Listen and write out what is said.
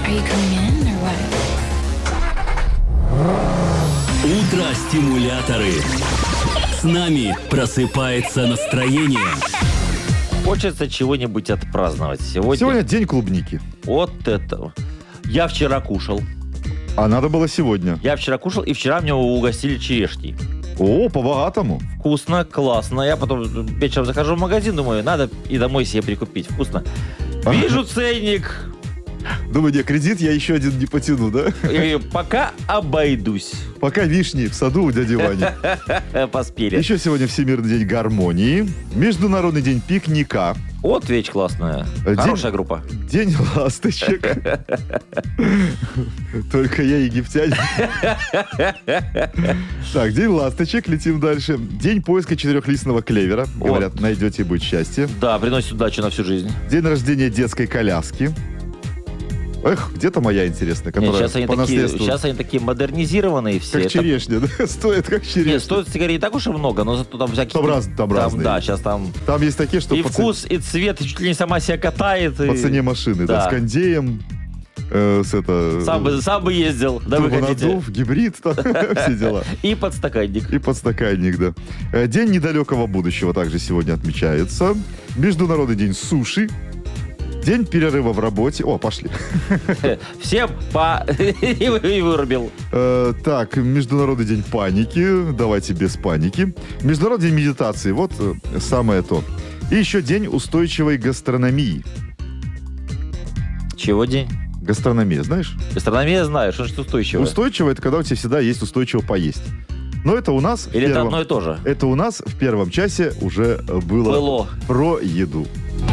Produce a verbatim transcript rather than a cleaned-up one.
Are you coming in or what? Утро стимуляторы. С нами просыпается настроение. Хочется чего-нибудь отпраздновать. Сегодня... Сегодня день клубники. Вот это. Я вчера кушал. А надо было сегодня. Я вчера кушал, и вчера меня угостили черешней. О, по-богатому. Вкусно, классно. Я потом вечером захожу в магазин, думаю, надо и домой себе прикупить. Вкусно. Вижу ценник. Думаю, не, кредит я еще один не потяну, да? И пока обойдусь. Пока вишни в саду у дяди Вани. Поспели. Еще сегодня Всемирный день гармонии, Международный день пикника. Вот вещь классная. День- Хорошая группа. День ласточек. Только я египтянин. Так, день ласточек, летим дальше. День поиска четырехлистного клевера. Говорят, найдете и будет счастье. Да, приносит удачу на всю жизнь. День рождения детской коляски. Эх, где-то моя интересная, которая Нет, сейчас, они по такие, наследству. сейчас они такие модернизированные все. Как Это- черешня, да? Стоит как черешня. Нет, стоит сигарет не так уж и много, но зато там всякие... Там раз- там разные. Да, сейчас там Там есть такие, что и по, вкус, и цвет, и чуть ли не сама себя катает. И... ц- по цене машины. Да. Да. С кондеем, э, с это... Сам бы, сам бы ездил, да вы хотите. турбонаддув, гибрид, там, все дела. И подстаканник. И подстаканник, да. Э, День недалекого будущего также сегодня отмечается. Международный день суши. День перерыва в работе. О, пошли. Всем по... и вы- и вырубил. Э, так, Международный день паники. Давайте без паники. Международный день медитации. Вот э, самое то. И еще день устойчивой гастрономии. Чего день? Гастрономия, знаешь? Гастрономия знаю, что же устойчивое. Устойчиво — это когда у тебя всегда есть устойчиво поесть. Но это у нас... в Или это первом- одно и то же? Это у нас в первом часе уже было, Было. про еду.